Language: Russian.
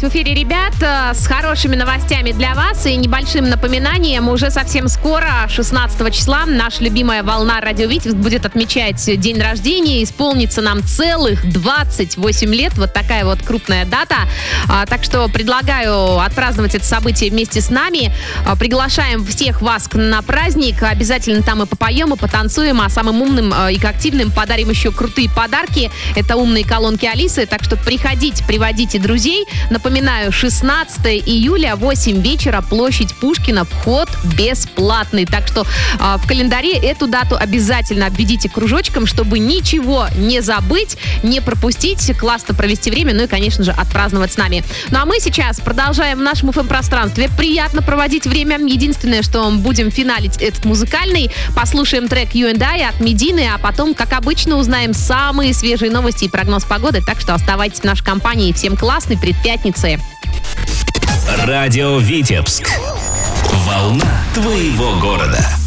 в эфире, ребят, с хорошими новостями для вас и небольшим напоминанием. Уже совсем скоро, 16 числа, наша любимая волна «Радио Витебск» будет отмечать день рождения. Исполнится нам целых 28 лет. Вот такая вот крупная дата. Так что предлагаю отпраздновать это событие вместе с нами. Приглашаем всех вас на праздник. Обязательно там и попоем, и потанцуем. А самым умным и активным подарим еще крутые подарки. Это умные колонки Алисы. Так что приходите, приводите друзей. Напоминаю, 16 июля, 8 вечера, площадь Пушкина, вход бесплатный. Так что в календаре эту дату обязательно обведите кружочком, чтобы ничего не забыть, не пропустить, классно провести время, ну и, конечно же, отпраздновать с нами. Ну а мы сейчас продолжаем в нашем FM-пространстве приятно проводить время. Единственное, что будем финалить этот музыкальный, послушаем трек You and I от Медины, а потом, как обычно, узнаем самые свежие новости и прогноз погоды. Так что оставайтесь в нашей компании. Всем классной предпятницы. Радио Витебск. Волна твоего города.